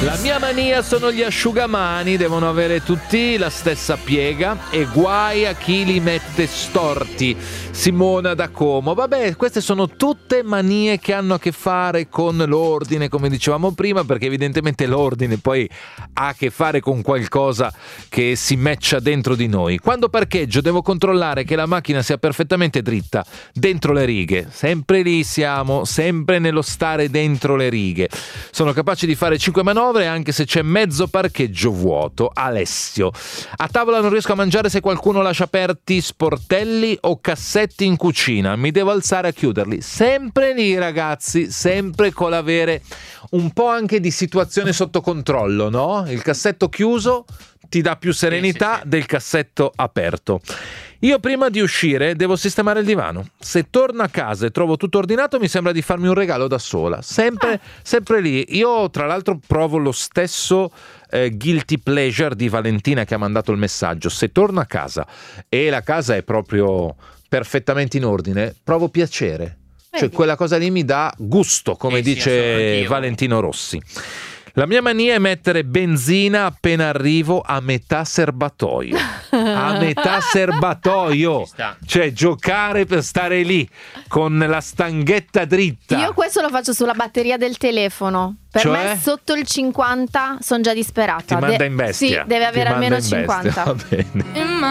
La mia mania sono gli asciugamani, devono avere tutti la stessa piega e guai a chi li mette storti. Simona da Como. Vabbè, queste sono tutte manie che hanno a che fare con l'ordine, come dicevamo prima, perché evidentemente l'ordine poi ha a che fare con qualcosa che si matcha dentro di noi. Quando parcheggio devo controllare che la macchina sia perfettamente dritta dentro le righe. Sempre lì siamo, sempre nello stare dentro le righe. Sono capace di fare 5 manovre anche se c'è mezzo parcheggio vuoto. Alessio. A tavola non riesco a mangiare se qualcuno lascia aperti sportelli o cassetti in cucina, mi devo alzare a chiuderli. Sempre lì, ragazzi, sempre con l'avere un po' anche di situazione sotto controllo, no? Il cassetto chiuso ti dà più serenità del cassetto aperto. Io prima di uscire devo sistemare il divano. Se torno a casa e trovo tutto ordinato mi sembra di farmi un regalo da sola. Sempre lì. Io tra l'altro provo lo stesso guilty pleasure di Valentina che ha mandato il messaggio. Se torno a casa e la casa è proprio perfettamente in ordine, provo piacere. Cioè quella cosa lì mi dà gusto, come dice Valentino Rossi. La mia mania è mettere benzina appena arrivo a metà serbatoio. A metà serbatoio. Cioè giocare per stare lì con la stanghetta dritta. Io questo lo faccio sulla batteria del telefono. Per me sotto il 50 sono già disperata. Ti manda in bestia. Sì, deve avere almeno 50. Va bene.